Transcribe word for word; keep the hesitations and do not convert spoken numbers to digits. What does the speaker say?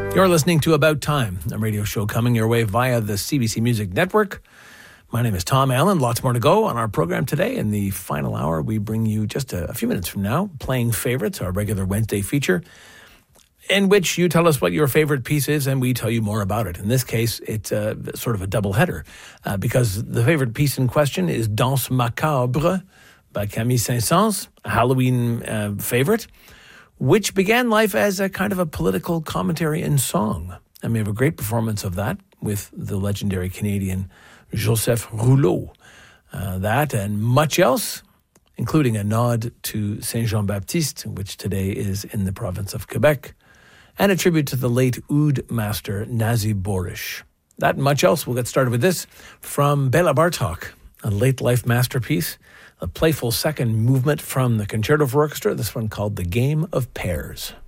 You're listening to About Time, a radio show coming your way via the C B C Music Network. My name is Tom Allen. Lots more to go on our program today. In the final hour, we bring you just a, a few minutes from now, Playing Favorites, our regular Wednesday feature, in which you tell us what your favorite piece is and we tell you more about it. In this case, it's uh, sort of a double header uh, because the favorite piece in question is Danse Macabre by Camille Saint-Saëns, a Halloween uh, favorite, which began life as a kind of a political commentary in song. And we have a great performance of that with the legendary Canadian Joseph Rouleau. Uh, that and much else, including a nod to Saint Jean-Baptiste, which today is in the province of Quebec, and a tribute to the late oud master Nazi Borish. That and much else. We'll get started with this from Béla Bartók, a late-life masterpiece, a playful second movement from the Concerto for Orchestra, this one called The Game of Pairs.